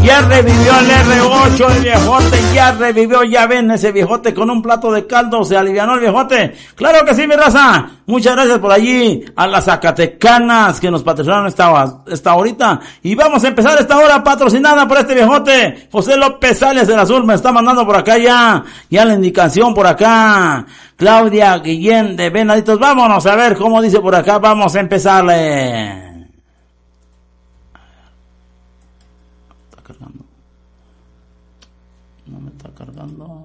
Ya revivió el R8, el viejote, ya revivió, ya ven ese viejote con un plato de caldo, se alivianó el viejote. Claro que sí, mi raza. Muchas gracias por allí a las zacatecanas que nos patrocinaron esta horita. Y vamos a empezar esta hora patrocinada por este viejote. José López Sales del Azul me está mandando por acá ya la indicación por acá. Claudia Guillén de Venaditos. Vámonos a ver cómo dice por acá. Vamos a empezarle. Está cargando. No me está cargando.